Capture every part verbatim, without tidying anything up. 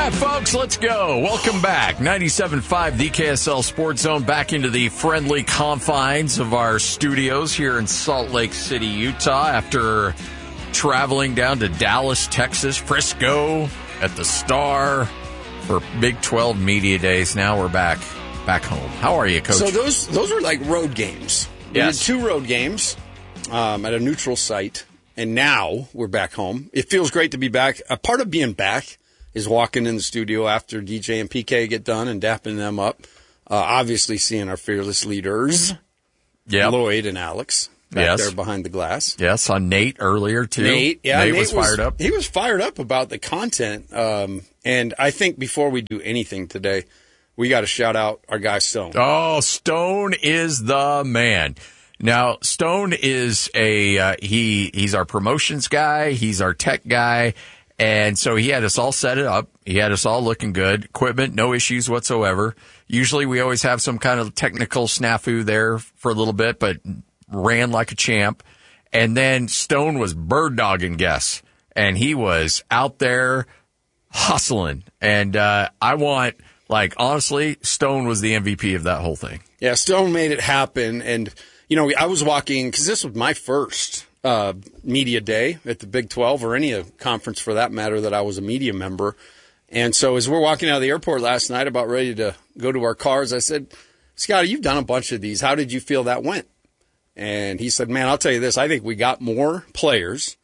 right, folks, let's go. Welcome back. ninety-seven point five, the K S L Sports Zone, back into the friendly confines of our studios here in Salt Lake City, Utah, after traveling down to Dallas, Texas, Frisco at the Star for Big twelve Media Days. Now we're back back home. How are you, Coach? So those those were like road games. We yes. did two road games um, at a neutral site, and now we're back home. It feels great to be back. A part of being back is walking in the studio after D J and P K get done and dapping them up. Uh, obviously seeing our fearless leaders, yep. Lloyd and Alex, back yes. there behind the glass. Yes, on Nate earlier, too. Nate, yeah. Nate, Nate was fired up. He was fired up about the content. Um, and I think before we do anything today, we got to shout out our guy Stone. Oh, Stone is the man. Now, Stone is a uh, he. He's our promotions guy. He's our tech guy. And so he had us all set it up. He had us all looking good. Equipment, no issues whatsoever. Usually we always have some kind of technical snafu there for a little bit, but ran like a champ. And then Stone was bird dogging guests. And he was out there hustling. And uh, I want, like, honestly, Stone was the M V P of that whole thing. Yeah, Stone made it happen. And, you know, I was walking, because this was my first Uh, media day at the Big twelve, or any conference for that matter, that I was a media member. And so as we're walking out of the airport last night, about ready to go to our cars, I said, Scotty, you've done a bunch of these. How did you feel that went? And he said, man, I'll tell you this. I think we got more players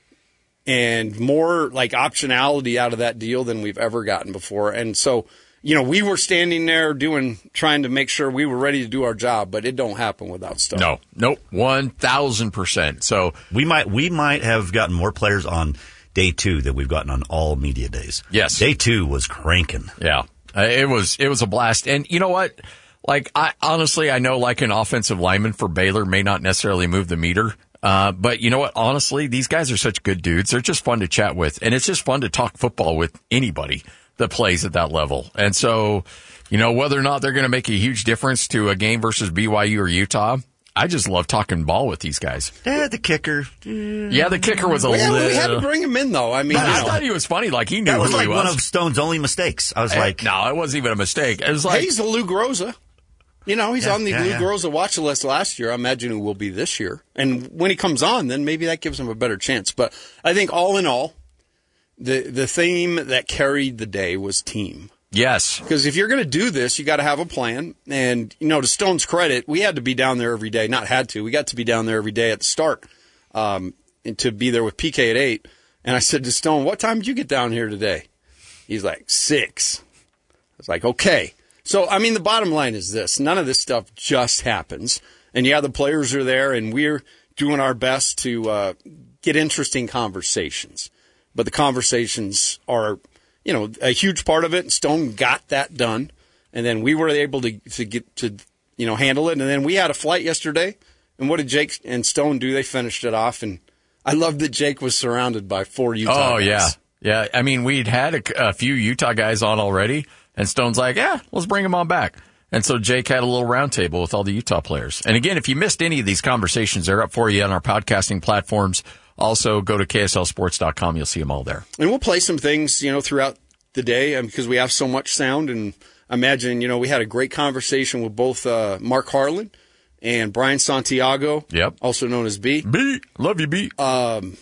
and more like optionality out of that deal than we've ever gotten before. And so, you know, we were standing there doing, trying to make sure we were ready to do our job, but it don't happen without stuff. No, nope, one thousand percent. So we might we might have gotten more players on day two than we've gotten on all media days. Yes, day two was cranking. Yeah, uh, it was it was a blast. And you know what? Like, I honestly, I know like an offensive lineman for Baylor may not necessarily move the meter. Uh, but you know what? Honestly, these guys are such good dudes. They're just fun to chat with, and it's just fun to talk football with anybody that plays at that level. And so, you know, whether or not they're going to make a huge difference to a game versus B Y U or Utah, I just love talking ball with these guys. Yeah, the kicker. Yeah, the kicker was a well, yeah, little... we had to bring him in, though. I mean, I you know, thought he was funny. Like, he knew that was who like he was. one of Stone's only mistakes. I was Hey, like... No, it wasn't even a mistake. It was like... Hey, he's the Lou Groza. You know, he's Yeah, on the yeah, Lou yeah. Groza watch list last year. I imagine he will be this year. And when he comes on, then maybe that gives him a better chance. But I think all in all, the the theme that carried the day was team. Yes. Because if you're going to do this, you got to have a plan. And, you know, to Stone's credit, we had to be down there every day. Not had to. We got to be down there every day at the start um, and to be there with P K at eight. And I said to Stone, what time did you get down here today? He's like, six. I was like, okay. So, I mean, the bottom line is this. None of this stuff just happens. And, yeah, the players are there, and we're doing our best to uh, get interesting conversations. But the conversations are, you know, a huge part of it. Stone got that done. And then we were able to, to get to, you know, handle it. And then we had a flight yesterday. And what did Jake and Stone do? They finished it off. And I love that Jake was surrounded by four Utah Oh, guys. yeah. Yeah. I mean, we'd had a, a few Utah guys on already. And Stone's like, yeah, let's bring them on back. And so Jake had a little roundtable with all the Utah players. And again, if you missed any of these conversations, they're up for you on our podcasting platforms. Also, go to K S L sports dot com. You'll see them all there. And we'll play some things, you know, throughout the day um, because we have so much sound. And imagine, you know, we had a great conversation with both uh, Mark Harlan and Brian Santiago, Yep. also known as B. B. Love you, B. Um,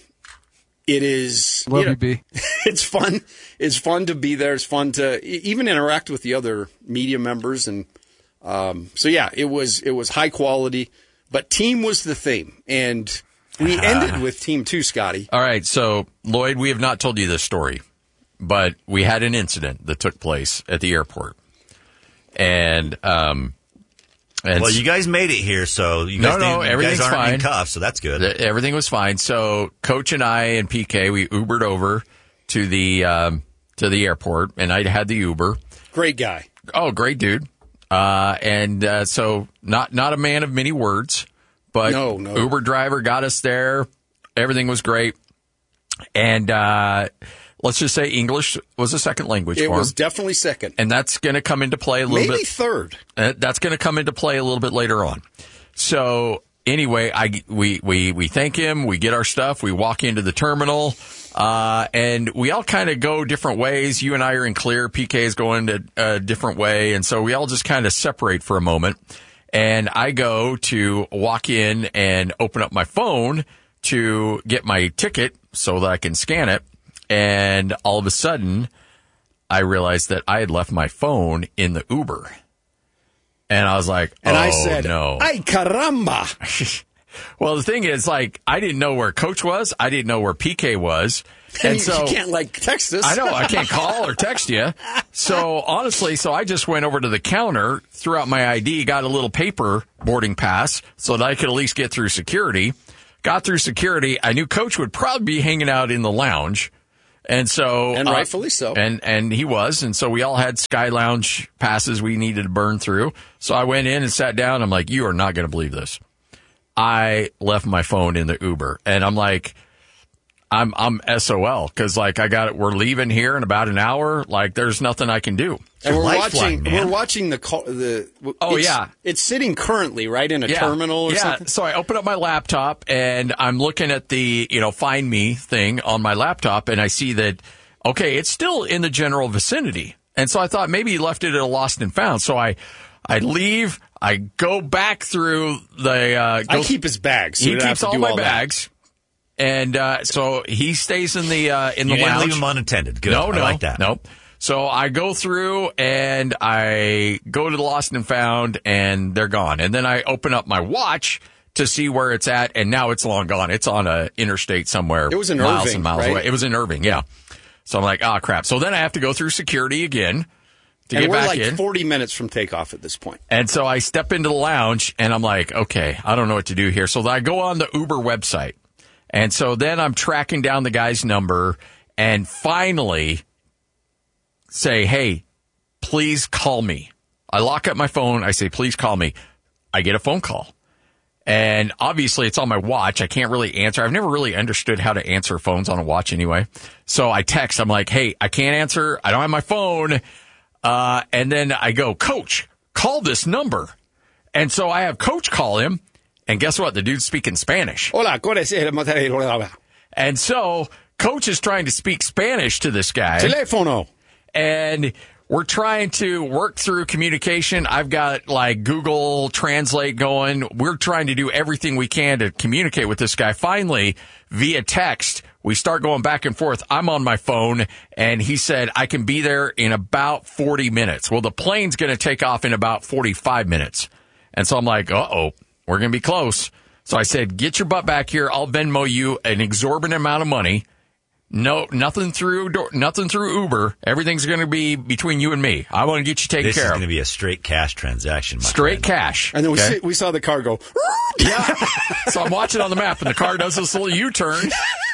it is, Love you, know, you, B. It's fun. It's fun to be there. It's fun to even interact with the other media members. And um, so, yeah, it was it was high quality. But team was the theme. And we ended with team two, Scotty. All right. So, Lloyd, we have not told you this story, but we had an incident that took place at the airport. And, um, and Well, you guys made it here, so you No, guys, no, didn't- you everything's guys aren't fine. in cuffs, so that's good. The, everything was fine. So Coach and I and P K, we Ubered over to the um, to the airport, and I had the Uber. Great guy. Oh, great dude. Uh, and uh, so not not a man of many words, but No, no. Uber driver got us there. Everything was great. And uh, let's just say English was a second language It for was him. definitely second. And that's going to come into play a little Maybe bit. third. Uh, that's going to come into play a little bit later on. So anyway, I we we we thank him. We get our stuff. We walk into the terminal, Uh, and we all kind of go different ways. You and I are in clear. P K is going to a different way. And so we all just kind of separate for a moment. And I go to walk in and open up my phone to get my ticket so that I can scan it. And all of a sudden, I realized that I had left my phone in the Uber. And I was like, oh, and I said, no. Ay, caramba. Well, the thing is, like, I didn't know where Coach was. I didn't know where P K was. And you, so you can't, like, text us. I know. I can't call or text you. So, honestly, so I just went over to the counter, threw out my I D, got a little paper boarding pass so that I could at least get through security. Got through security. I knew Coach would probably be hanging out in the lounge. And so. And uh, rightfully so. And, and he was. And so we all had Sky Lounge passes we needed to burn through. So I went in and sat down. I'm like, you are not going to believe this. I left my phone in the Uber, and I'm like, I'm I'm S O L because like I got it. We're leaving here in about an hour. Like there's nothing I can do. And we're lifeline, watching. man. We're watching the call. The Oh, it's, yeah. it's sitting currently right in a Yeah. terminal or yeah. something. So I open up my laptop and I'm looking at the you know Find Me thing on my laptop, and I see that okay, it's still in the general vicinity, and so I thought maybe he left it at a lost and found. So I I leave. I go back through the. Uh, go I keep his bags. So he we don't have keeps to all do my all that. bags, and uh, so he stays in the uh, in You the didn't lounge. leave them unattended. Good. No, I no, like that. no. So I go through and I go to the lost and found, and they're gone. And then I open up my watch to see where it's at, and now it's long gone. It's on a interstate somewhere. It was in miles Irving, and miles right? away. It was in Irving, yeah. So I'm like, oh crap. So then I have to go through security again to And get we're back like in. forty minutes from takeoff at this point. And so I step into the lounge and I'm like, okay, I don't know what to do here. So I go on the Uber website. And so then I'm tracking down the guy's number and finally say, hey, please call me. I lock up my phone. I say, please call me. I get a phone call. And obviously it's on my watch. I can't really answer. I've never really understood how to answer phones on a watch anyway. So I text. I'm like, hey, I can't answer. I don't have my phone. Uh, and then I go, Coach, call this number. And so I have Coach call him. And guess what? The dude's speaking Spanish. Hola, ¿cuál es el And so Coach is trying to speak Spanish to this guy. teléfono? And we're trying to work through communication. I've got like Google Translate going. We're trying to do everything we can to communicate with this guy. Finally, via text, we start going back and forth. I'm on my phone, and he said, I can be there in about forty minutes. Well, the plane's going to take off in about forty-five minutes. And so I'm like, uh-oh, we're going to be close. So I said, get your butt back here. I'll Venmo you an exorbitant amount of money. No, nothing through nothing through Uber. Everything's going to be between you and me. I want to get you taken This is care going of. to be a straight cash transaction. My Straight friend. cash. And then we okay? see, we saw the car go. Yeah. So I'm watching on the map, and the car does this little U-turn.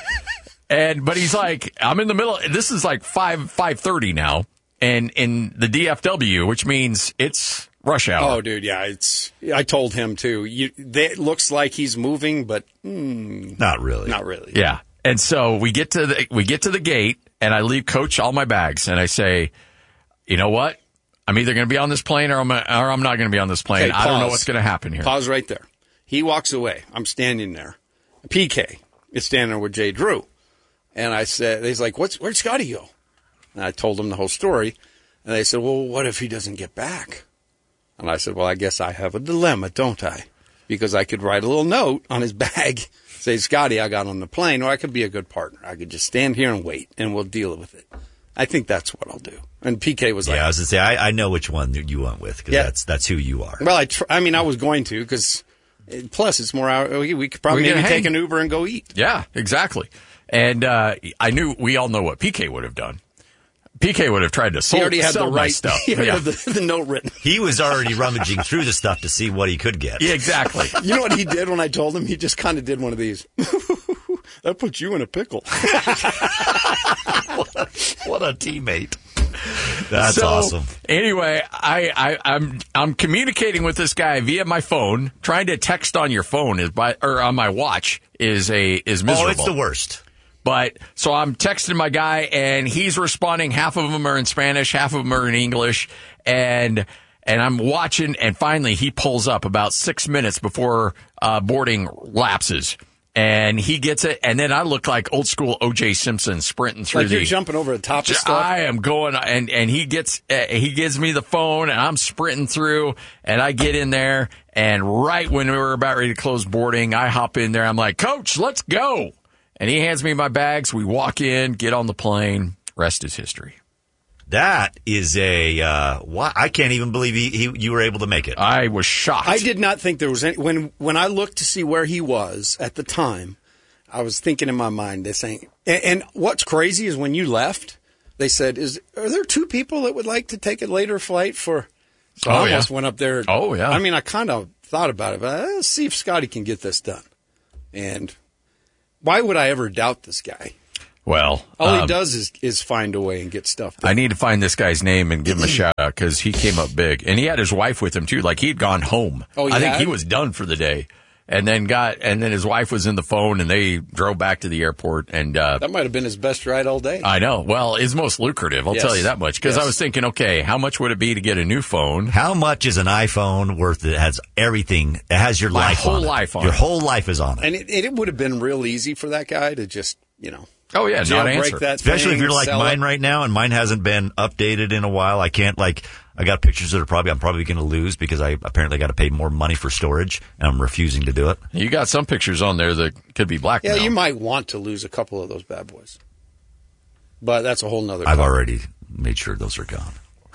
And but he's like, I'm in the middle. This is like five five thirty now, and in the D F W, which means it's rush hour. Oh, dude, yeah, it's. I told him too. You, they, it looks like he's moving, but mm, Not really. not really. Yeah. And so we get to the we get to the gate, and I leave Coach all my bags, and I say, you know what? I'm either going to be on this plane or I'm or I'm not going to be on this plane. Okay, I don't know pause. what's going to happen here. Pause right there. He walks away. I'm standing there. P K is standing there with Jay Drew, and I said, he's like, "What's where'd Scotty go?" And I told him the whole story, and they said, "Well, what if he doesn't get back?" And I said, "Well, I guess I have a dilemma, don't I? Because I could write a little note on his bag." Say, Scotty, I got on the plane, or I could be a good partner. I could just stand here and wait, and we'll deal with it. I think that's what I'll do. And P K was like, Yeah, I was going to say, I, I know which one that you went with because Yeah. that's, that's who you are. well, I, tr- I mean, I was going to, because plus it's more hour. We we could probably We can maybe hang. take an Uber and go eat. Yeah, exactly. And uh, I knew we all know what P K would have done. P K would have tried to He sold, already had sell the my right stuff. He already Yeah. had the, the note written. He was already rummaging through the stuff to see what he could get. Yeah, exactly. You know what he did when I told him? He just kind of did one of these. That puts you in a pickle. what, a, what a teammate. That's so, awesome. Anyway, I, I, I'm I'm communicating with this guy via my phone. Trying to text on your phone is by or on my watch is a is miserable. Oh, it's the worst. But so I'm texting my guy, and he's responding. Half of them are in Spanish, half of them are in English, and and I'm watching. And finally, he pulls up about six minutes before uh, boarding lapses, and he gets it, and then I look like old school O J Simpson sprinting through Like the. you're jumping over the top of stuff. I am going, and and he gets uh, he gives me the phone, and I'm sprinting through, and I get in there, and right when we were about ready to close boarding, I hop in there. I'm like, Coach, let's go, and he hands me my bags. We walk in, get on the plane. Rest is history. That is a, uh, why, I can't even believe he, he, you were able to make it. I was shocked. I did not think there was any, when, when I looked to see where he was at the time, I was thinking in my mind, this ain't, and, and what's crazy is when you left, they said, is, are there two people that would like to take a later flight for, so Oh, I almost yeah. went up there. Oh, yeah. I mean, I kind of thought about it, but uh, let's see if Scotty can get this done. And why would I ever doubt this guy? Well, All he um, does is, is find a way and get stuff done. I need to find this guy's name and give him a shout out because he came up big, and he had his wife with him too. Like he'd gone home. Oh, he I think had? he was done for the day, and then got and then his wife was in the phone, and they drove back to the airport. And uh, That might have been his best ride all day. I know. Well, it's most lucrative. I'll Yes. tell you that much because Yes. I was thinking, okay, how much would it be to get a new phone? How much is an iPhone worth that has everything? It has your My life whole on it. life on Your it. whole life is on it. And it, it would have been real easy for that guy to just, you know, Oh yeah, not jailbreak answer. that Especially if thing, you're like sell mine it. right now, and mine hasn't been updated in a while. I can't like. I got pictures that are probably I'm probably going to lose because I apparently got to pay more money for storage, and I'm refusing to do it. You got some pictures on there that could be Yeah, blackmail. you might want to lose a couple of those bad boys. But that's a whole nother I've topic. already made sure those are gone.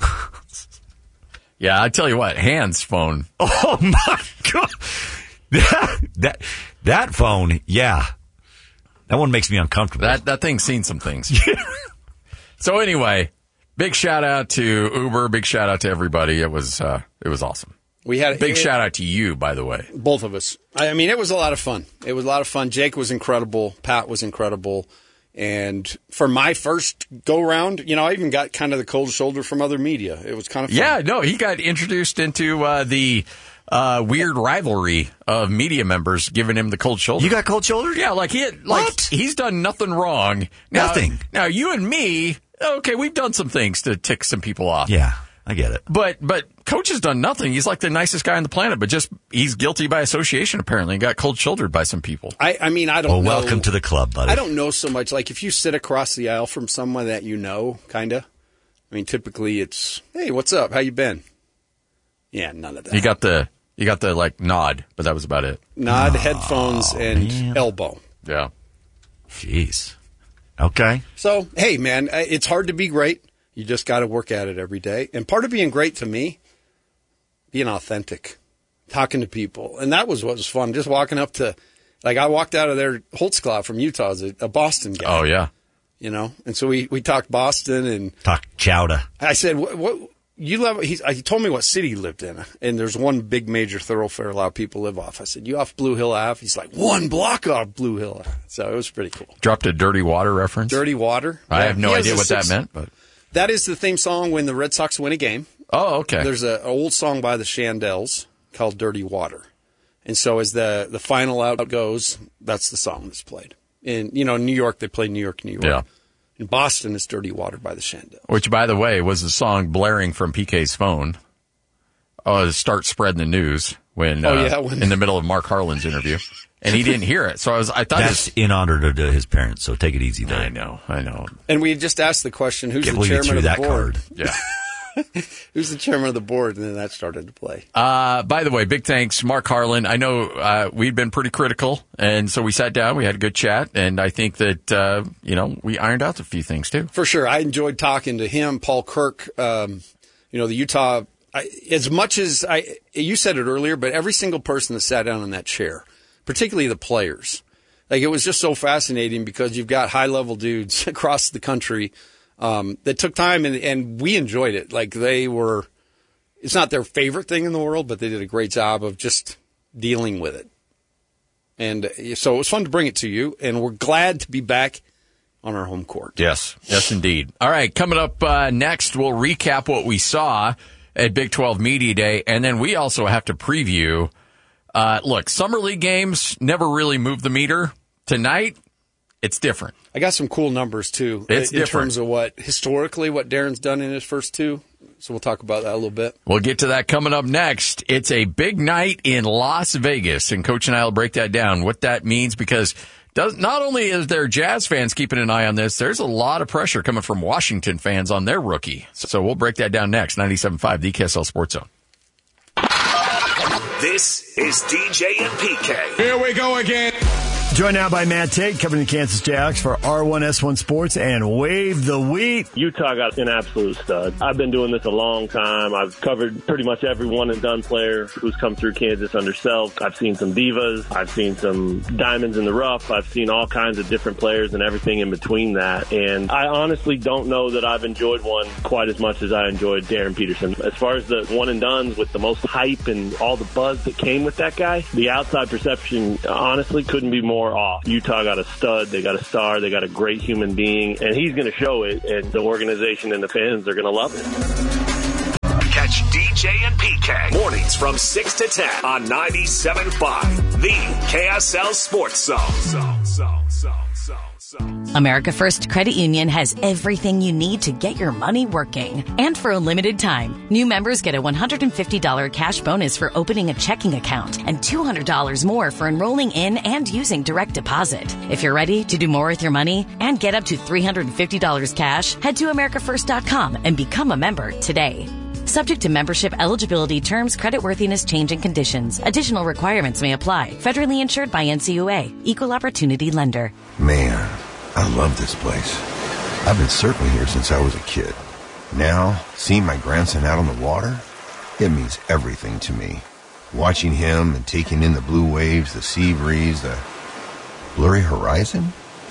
Yeah, I tell you what, Hans' phone. Oh my god, that that, that phone, yeah, that one makes me uncomfortable. That that thing's seen some things. So anyway, big shout out to Uber. Big shout out to everybody. It was uh, it was awesome. We had Big it, shout out to you, by the way. both of us. I, I mean, it was a lot of fun. It was a lot of fun. Jake was incredible. Pat was incredible. And for my first go round, you know, I even got kind of the cold shoulder from other media. It was kind of fun. Yeah, no, he got introduced into uh, the uh, weird rivalry of media members giving him the cold shoulder. You got cold shoulder? Yeah, like he had, like What? he's done nothing wrong. Now- Nothing. Now you and me, okay, we've done some things to tick some people off. Yeah, I get it. But but Coach has done nothing. He's like the nicest guy on the planet, but just he's guilty by association apparently and got cold shouldered by some people. I, I mean, I don't Well, know. welcome to the club, buddy. I don't know so much. Like, if you sit across the aisle from someone that you know, kind of, I mean, typically it's, hey, what's up? How you been? Yeah, none of that. You got the you got the like nod, but that was about it. Nod, headphones, and man. elbow. Yeah. Jeez. Okay. So, hey, man, uh, it's hard to be great. You just got to work at it every day. And part of being great to me, being authentic, talking to people. And that was what was fun. Just walking up to, like, I walked out of there, Holtzclaw from Utah is a, a Boston guy. Oh yeah. You know? And so we, we talked Boston, and Talk chowder. I said, what, what you live, he, he told me what city he lived in. And there's one big major thoroughfare a lot of people live off. I said, you off Blue Hill Ave? He's like, one block off Blue Hill Ave. So it was pretty cool. Dropped a dirty water reference. Dirty Water. I Yeah, have no he has idea a what six- that meant, but That is the theme song when the Red Sox win a game. oh okay. There's a, an old song by the Shandells called Dirty Water. And so as the, the final out goes, that's the song that's played. In, you know, in New York, they play New York, New York. Yeah. In Boston, it's Dirty Water by the Shandells. Which, by the way, was a song blaring from P K's phone. Oh, to start spreading the news when, Oh, uh, yeah, when- in the middle of Mark Harlan's interview, and he didn't hear it. So I was, I thought, That's his, in honor to, to his parents, so take it easy there. I know, I know, And we had just asked the question, who's Can't the believe you chairman threw of the that board? card. yeah. Who's the chairman of the board? And then that started to play. Uh, by the way, big thanks, Mark Harlan. I know uh, we'd been pretty critical, and so we sat down, we had a good chat, and I think that uh, you know we ironed out a few things too. For sure. I enjoyed talking to him, Paul Kirk, um, you know, the Utah, I, as much as I, you said it earlier, but every single person that sat down in that chair, particularly the players, like it was just so fascinating because you've got high level dudes across the country, um, that took time and, and we enjoyed it. Like they were, it's not their favorite thing in the world, but they did a great job of just dealing with it. And uh, so it was fun to bring it to you, and we're glad to be back on our home court. Yes, yes, indeed. All right, coming up uh, next, we'll recap what we saw at Big twelve Media Day, and then we also have to preview. Uh, look, Summer League games never really move the meter. Tonight, it's different. I got some cool numbers too. It's in different. terms of what historically what Darren's done in his first two. So we'll talk about that a little bit. We'll get to that coming up next. It's a big night in Las Vegas, and Coach and I will break that down, what that means, because does, not only is there Jazz fans keeping an eye on this, there's a lot of pressure coming from Washington fans on their rookie. So we'll break that down next. ninety-seven point five, the K S L Sports Zone. This is D J and P K. Here we go again. Joined now by Matt Tate, covering the Kansas Jayhawks for R one S one Sports and Wave the Wheat. Utah got an absolute stud. I've been doing this a long time. I've covered pretty much every one and done player who's come through Kansas under Selk. I've seen some divas. I've seen some diamonds in the rough. I've seen all kinds of different players and everything in between that. And I honestly don't know that I've enjoyed one quite as much as I enjoyed Darren Peterson. As far as the one and dones with the most hype and all the buzz that came with that guy, the outside perception honestly couldn't be more off. Utah got a stud, they got a star, they got a great human being, and he's going to show it, and the organization and the fans are going to love it. Catch D J and P K mornings from six to ten on ninety-seven point five, the K S L Sports Zone. So, so, so, so, so. America First Credit Union has everything you need to get your money working. And for a limited time, new members get a one hundred fifty dollars cash bonus for opening a checking account and two hundred dollars more for enrolling in and using direct deposit. If you're ready to do more with your money and get up to three hundred fifty dollars cash, head to america first dot com and become a member today. Subject to membership eligibility, terms, creditworthiness, change, and conditions. Additional requirements may apply. Federally insured by N C U A. Equal Opportunity Lender. Man, I love this place. I've been surfing here since I was a kid. Now, seeing my grandson out on the water, it means everything to me. Watching him and taking in the blue waves, the sea breeze, the blurry horizon.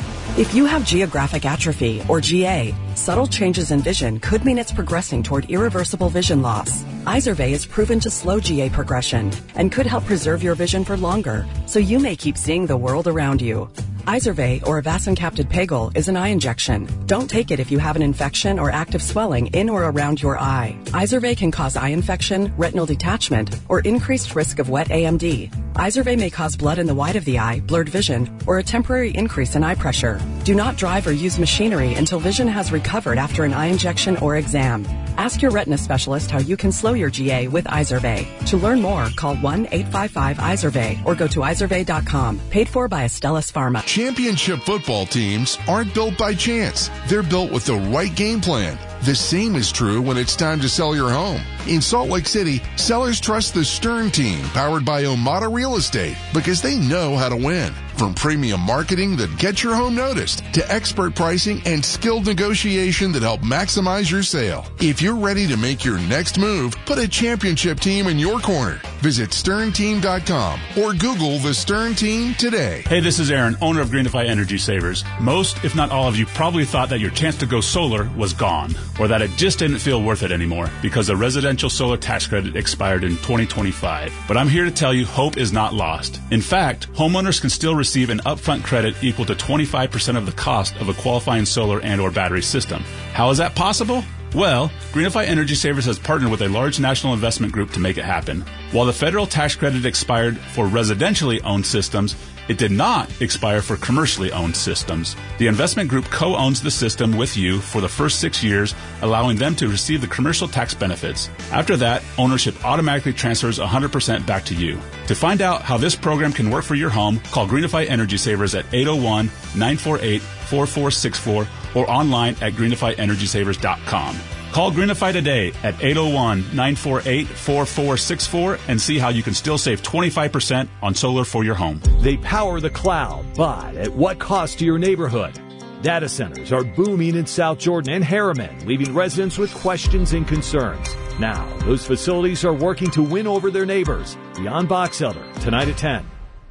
If you have geographic atrophy, or G A, subtle changes in vision could mean it's progressing toward irreversible vision loss. Izervay is proven to slow G A progression and could help preserve your vision for longer, so you may keep seeing the world around you. Izervay, or avacincaptad pegol, is an eye injection. Don't take it if you have an infection or active swelling in or around your eye. Izervay can cause eye infection, retinal detachment, or increased risk of wet A M D. Izervay may cause blood in the white of the eye, blurred vision, or a temporary increase in eye pressure. Do not drive or use machinery until vision has recovered after an eye injection or exam. Ask your retina specialist how you can slow your G A with Izervay. To learn more, call one eight five five Izervay or go to izervay dot com. Paid for by Astellas Pharma. Championship football teams aren't built by chance. They're built with the right game plan. The same is true when it's time to sell your home. In Salt Lake City, sellers trust the Stern team, powered by Omada Real Estate, because they know how to win. From premium marketing that gets your home noticed to expert pricing and skilled negotiation that help maximize your sale. If you're ready to make your next move, put a championship team in your corner. Visit stern team dot com or Google the Stern Team today. Hey, this is Aaron, owner of Greenify Energy Savers. Most, if not all of you, probably thought that your chance to go solar was gone, or that it just didn't feel worth it anymore because the residential solar tax credit expired in twenty twenty-five. But I'm here to tell you hope is not lost. In fact, homeowners can still receive an upfront credit equal to twenty-five percent of the cost of a qualifying solar and or battery system. How is that possible? Well, Greenify Energy Savers has partnered with a large national investment group to make it happen. While the federal tax credit expired for residentially owned systems, it did not expire for commercially owned systems. The investment group co-owns the system with you for the first six years, allowing them to receive the commercial tax benefits. After that, ownership automatically transfers one hundred percent back to you. To find out how this program can work for your home, call Greenify Energy Savers at eight oh one, nine four eight, four four six four or online at greenify energy savers dot com. Call Greenify today at eight oh one, nine four eight, four four six four and see how you can still save twenty-five percent on solar for your home. They power the cloud, but at what cost to your neighborhood? Data centers are booming in South Jordan and Harriman, leaving residents with questions and concerns. Now, those facilities are working to win over their neighbors. Beyond Box Elder, tonight at ten.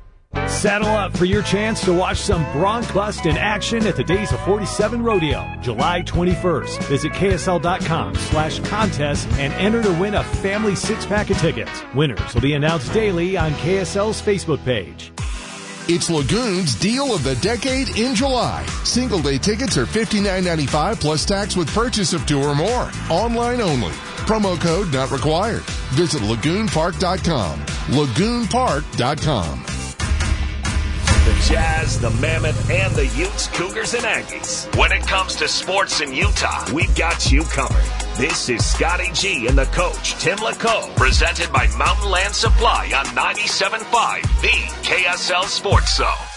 Saddle up for your chance to watch some Bronc Bust in action at the Days of forty-seven Rodeo, July twenty-first. Visit K S L dot com slash contest and enter to win a family six-pack of tickets. Winners will be announced daily on K S L's Facebook page. It's Lagoon's Deal of the Decade in July. Single-day tickets are fifty-nine ninety-five plus tax with purchase of two or more. Online only. Promo code not required. Visit lagoon park dot com. lagoon park dot com. Jazz, the Mammoth, and the Utes, Cougars, and Aggies. When it comes to sports in Utah, we've got you covered. This is Scotty G and the coach, Tim LaCoe, presented by Mountain Land Supply on ninety-seven point five, the K S L Sports Zone.